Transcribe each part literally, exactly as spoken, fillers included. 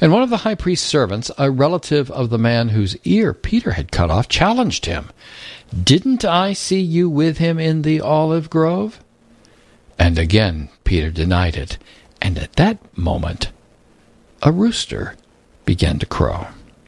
And one of the high priest's servants, a relative of the man whose ear Peter had cut off, challenged him. "Didn't I see you with him in the olive grove?" And again Peter denied it. And at that moment, a rooster began to crow.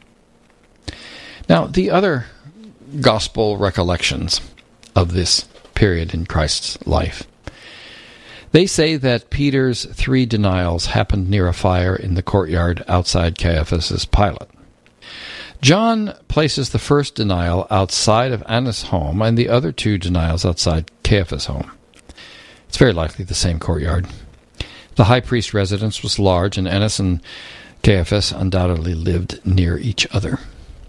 Now, the other gospel recollections of this period in Christ's life, they say that Peter's three denials happened near a fire in the courtyard outside Caiaphas' Pilate. John places the first denial outside of Annas' home and the other two denials outside Caiaphas' home. It's very likely the same courtyard. The high priest's residence was large, and Annas and Caiaphas undoubtedly lived near each other.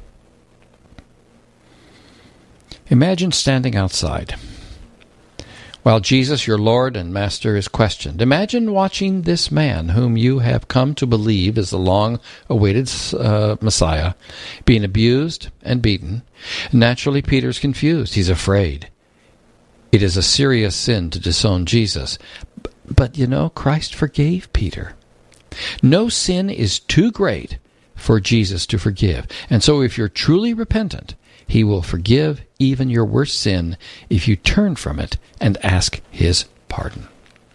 Imagine standing outside while Jesus, your Lord and Master, is questioned. Imagine watching this man whom you have come to believe is the long-awaited uh, Messiah being abused and beaten. Naturally, Peter's confused. He's afraid. It is a serious sin to disown Jesus. But, you know, Christ forgave Peter. No sin is too great for Jesus to forgive. And so if you're truly repentant, he will forgive even your worst sin if you turn from it and ask his pardon.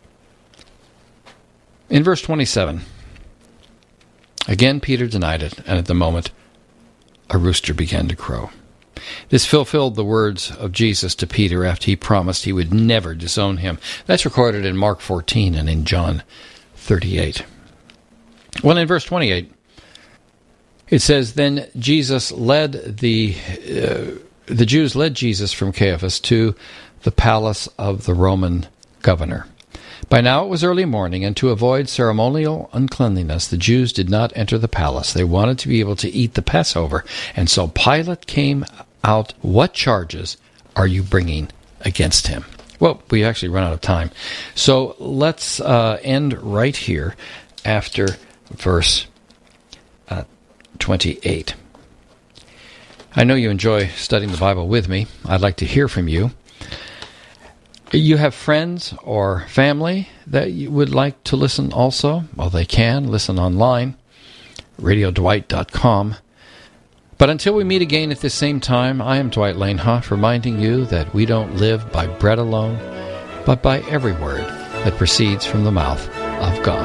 In verse twenty-seven, again Peter denied it, and at the moment a rooster began to crow. This fulfilled the words of Jesus to Peter after he promised he would never disown him. That's recorded in Mark fourteen and in John thirty-eight. Well, in verse twenty-eight, it says, Then Jesus led the uh, the Jews led Jesus from Caiaphas to the palace of the Roman governor. By now it was early morning, and to avoid ceremonial uncleanliness, the Jews did not enter the palace. They wanted to be able to eat the Passover, and so Pilate came out. What charges are you bringing against him? Well, we actually run out of time, so let's uh, end right here after verse uh, twenty-eight. I know you enjoy studying the Bible with me. I'd like to hear from you. You have friends or family that you would like to listen also? Well, they can listen online, radio dwight dot com. But until we meet again at this same time, I am Dwight Lanehoff, reminding you that we don't live by bread alone, but by every word that proceeds from the mouth of God.